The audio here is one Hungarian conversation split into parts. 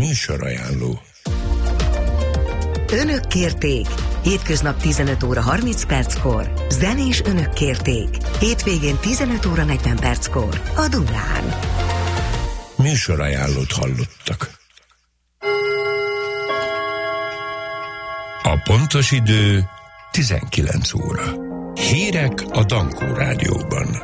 Műsorajánló. Önök kérték. Hétköznap 15 óra 30 perckor. Zenés önök kérték. Hétvégén 15 óra 40 perckor. A Dunán. Műsorajánlót hallottak. A pontos idő 19 óra. Hírek a Dankó Rádióban.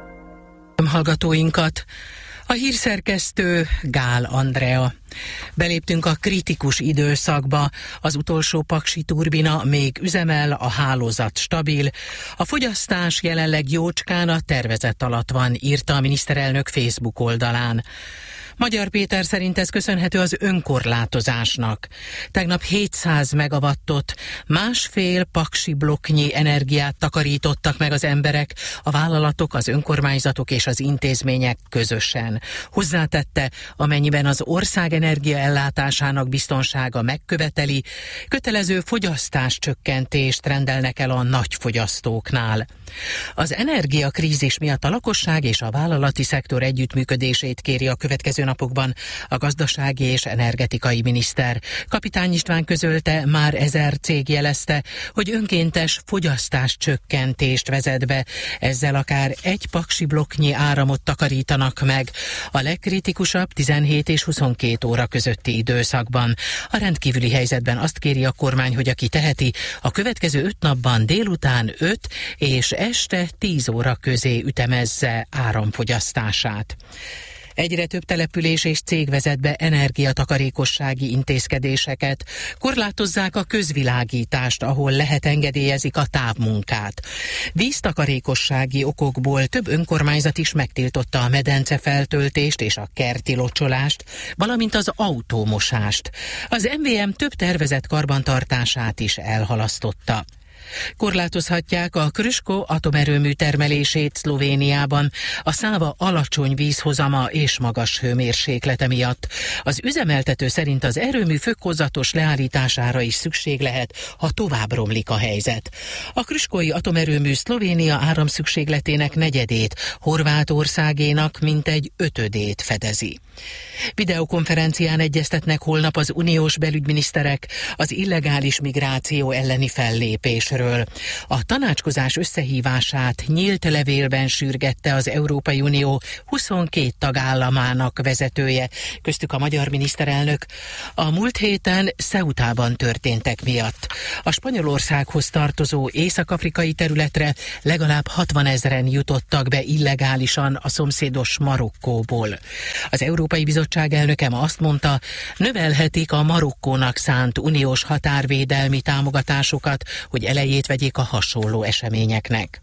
Hallgatóinkat. A hírszerkesztő Gál Andrea. Beléptünk a kritikus időszakba, az utolsó paksi turbina még üzemel, a hálózat stabil. A fogyasztás jelenleg jócskán a tervezet alatt van, írta a miniszterelnök Facebook oldalán. Magyar Péter szerint ez köszönhető az önkorlátozásnak. Tegnap 700 megawattot, másfél paksi blokknyi energiát takarítottak meg az emberek, a vállalatok, az önkormányzatok és az intézmények közösen. Hozzátette, amennyiben az ország energiaellátásának biztonsága megköveteli, kötelező fogyasztáscsökkentést rendelnek el a nagyfogyasztóknál. Az energiakrízis miatt a lakosság és a vállalati szektor együttműködését kéri a következő napokban a gazdasági és energetikai miniszter. Kapitány István közölte, már 1000 cég jelezte, hogy önkéntes fogyasztáscsökkentést vezet be. Ezzel akár egy paksi blokknyi áramot takarítanak meg a legkritikusabb 17 és 22 óra közötti időszakban. A rendkívüli helyzetben azt kéri a kormány, hogy aki teheti, a következő 5 napban délután 5 és este 10 óra közé ütemezze áramfogyasztását. Egyre több település és cég vezet be energiatakarékossági intézkedéseket. Korlátozzák a közvilágítást, ahol lehet, engedélyezik a távmunkát. Víztakarékossági okokból több önkormányzat is megtiltotta a medencefeltöltést és a kerti locsolást, valamint az autómosást. Az MVM több tervezett karbantartását is elhalasztotta. Korlátozhatják a Krško atomerőmű termelését Szlovéniában a Száva alacsony vízhozama és magas hőmérséklete miatt. Az üzemeltető szerint az erőmű fokozatos leállítására is szükség lehet, ha tovább romlik a helyzet. A krškói atomerőmű Szlovénia áramszükségletének negyedét, Horvátországénak mintegy 5/5 fedezi. Videokonferencián egyeztetnek holnap az uniós belügyminiszterek az illegális migráció elleni fellépésről. A tanácskozás összehívását nyílt levélben sürgette az Európai Unió 22 tagállamának vezetője, köztük a magyar miniszterelnök. A múlt héten Ceutában történtek miatt. A Spanyolországhoz tartozó észak-afrikai területre legalább 60 000-en jutottak be illegálisan a szomszédos Marokkóból. Az Európai Bizottság elnöke ma azt mondta, növelhetik a Marokkónak szánt uniós határvédelmi támogatásokat, hogy elejét vegyék a hasonló eseményeknek.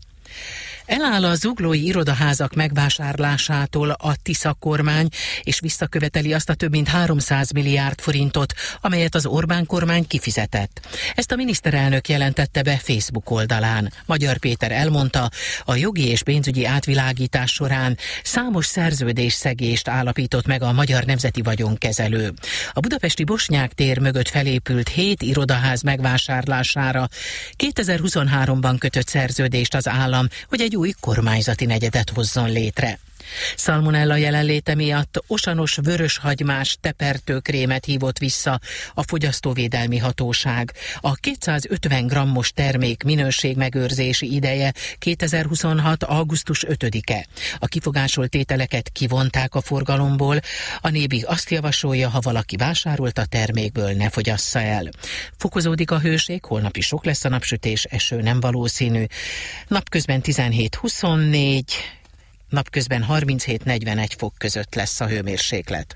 Eláll a zuglói irodaházak megvásárlásától a Tisza kormány, és visszaköveteli azt a több mint 300 milliárd forintot, amelyet az Orbán kormány kifizetett. Ezt a miniszterelnök jelentette be Facebook oldalán. Magyar Péter elmondta, a jogi és pénzügyi átvilágítás során számos szerződésszegést állapított meg a Magyar Nemzeti Vagyonkezelő. A budapesti Bosnyák tér mögött felépült 7 irodaház megvásárlására 2023-ban kötött szerződést az állam, hogy egy új kormányzati negyedet hozzon létre. Szalmonella jelenléte miatt osanos vöröshagymás tepertőkrémet hívott vissza a Fogyasztóvédelmi Hatóság. A 250 grammos termék minőségmegőrzési ideje 2026. augusztus 5-e. A kifogásolt ételeket kivonták a forgalomból. A Nébig azt javasolja, ha valaki vásárolt a termékből, ne fogyassza el. Fokozódik a hőség, holnap is sok lesz a napsütés, eső nem valószínű. Napközben 17-24, napközben 37-41 fok között lesz a hőmérséklet.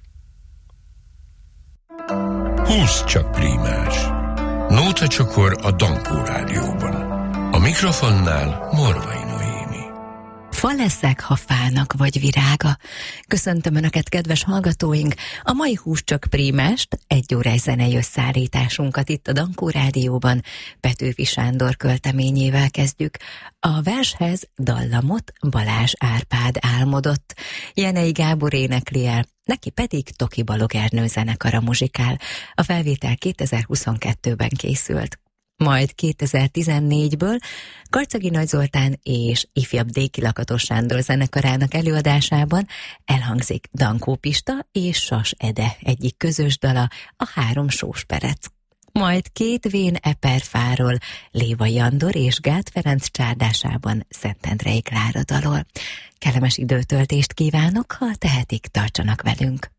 20 csak prímás. Nóta csokor a Dankó Rádióban. A mikrofonnál Morvai Noémi. Fa leszek, ha fának vagy virága. Köszöntöm Önöket, kedves hallgatóink! A mai húscsok prímást, egy órás zenei összeállításunkat itt a Dankó Rádióban Petőfi Sándor költeményével kezdjük. A vershez dallamot Balázs Árpád álmodott, Jenei Gábor énekli el, neki pedig Toki Balog Ernő zenekara muzsikál. A felvétel 2022-ben készült. Majd 2014-ből Karcagi Nagy Zoltán és ifjabb Déki Lakatos Sándor zenekarának előadásában elhangzik Dankó Pista és Sas Ede egyik közös dala, a Három sós perec. Majd két vén eperfáról Lévai Andor és Gát Ferenc csárdásában Szentendrei Klára dalol. Kellemes időtöltést kívánok, ha tehetik, tartsanak velünk!